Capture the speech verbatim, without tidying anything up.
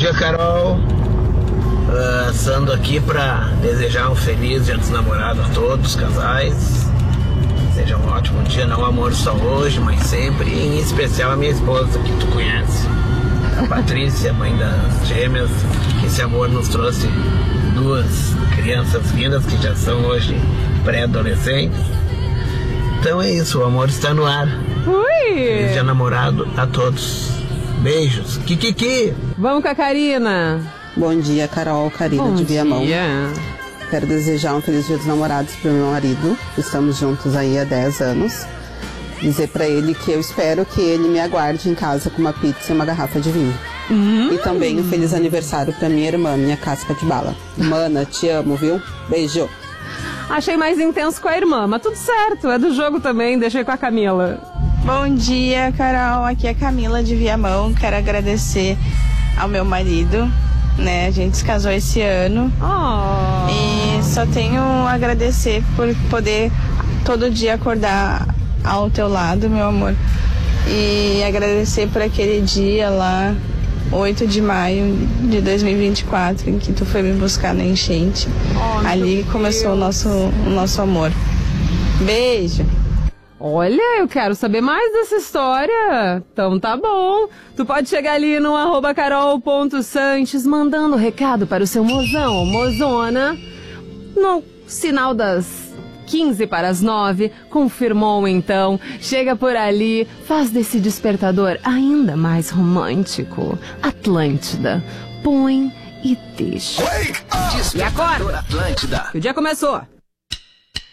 dia, Carol. Passando uh, aqui para desejar um feliz Dia dos Namorados a todos os casais. Seja um ótimo dia, não amor só hoje, mas sempre. E em especial a minha esposa, que tu conhece, a Patrícia, mãe das gêmeas. Que esse amor nos trouxe duas crianças lindas que já são hoje pré-adolescentes. Então é isso, o amor está no ar. Ui! Feliz Dia Namorado a todos. Beijos. Kikiki! Vamos com a Karina. Bom dia, Carol, Karina Bom de Viamão. dia. Quero desejar um feliz Dia dos Namorados pro meu marido. Estamos juntos aí há dez anos. Dizer pra ele que eu espero que ele me aguarde em casa com uma pizza e uma garrafa de vinho. Hum. E também um feliz aniversário pra minha irmã, minha casca de bala. Mana, te amo, viu? Beijo. Achei mais intenso com a irmã, mas tudo certo, é do jogo também, deixei com a Camila. Bom dia, Carol, aqui é a Camila de Viamão. Quero agradecer ao meu marido, né, a gente se casou esse ano. Oh. E só tenho a agradecer por poder todo dia acordar ao teu lado, meu amor. E agradecer por aquele dia lá, oito de maio de dois mil e vinte e quatro, em que tu foi me buscar na enchente. Oh, ali começou o nosso, o nosso amor. Beijo! Olha, eu quero saber mais dessa história. Então tá bom. Tu pode chegar ali no arroba carol.sanches mandando recado para o seu mozão ou mozona. No sinal das quinze para as nove, confirmou então. Chega por ali, faz desse despertador ainda mais romântico. Atlântida, põe e deixa. E agora? Atlântida. O dia começou.